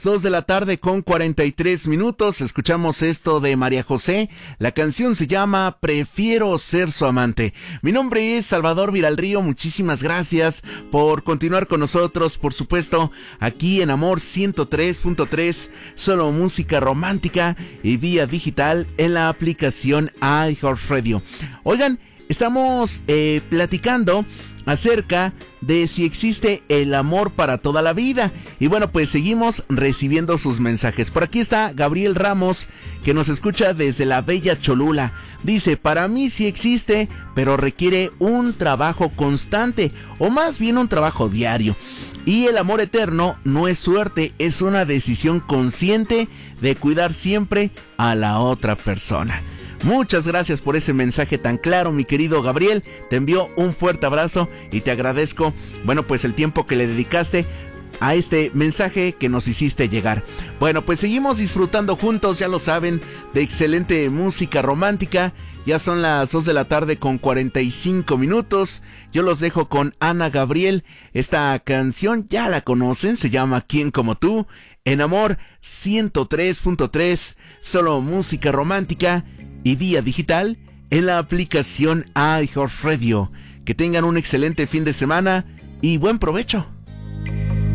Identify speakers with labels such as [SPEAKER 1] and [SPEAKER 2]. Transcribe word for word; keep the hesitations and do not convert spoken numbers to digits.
[SPEAKER 1] Dos de la tarde con cuarenta y tres minutos, escuchamos esto de María José, la canción se llama Prefiero ser su amante. Mi nombre es Salvador Viralrío, muchísimas gracias por continuar con nosotros, por supuesto, aquí en Amor ciento tres punto tres, solo música romántica y vía digital en la aplicación iHeartRadio. Oigan, estamos eh, platicando acerca de si existe el amor para toda la vida. Y bueno, pues seguimos recibiendo sus mensajes. Por aquí está Gabriel Ramos, que nos escucha desde la bella Cholula. Dice, para mí sí existe, pero requiere un trabajo constante, o más bien un trabajo diario. Y el amor eterno no es suerte, es una decisión consciente de cuidar siempre a la otra persona. Muchas gracias por ese mensaje tan claro, mi querido Gabriel. Te envío un fuerte abrazo y te agradezco, bueno, pues el tiempo que le dedicaste a este mensaje que nos hiciste llegar. Bueno, pues seguimos disfrutando juntos, ya lo saben, de excelente música romántica. Ya son las dos de la tarde con cuarenta y cinco minutos. Yo los dejo con Ana Gabriel. Esta canción ya la conocen, se llama ¿Quién como tú? En Amor ciento tres punto tres, solo música romántica y vía digital en la aplicación iHeartRadio. Que tengan un excelente fin de semana y buen provecho.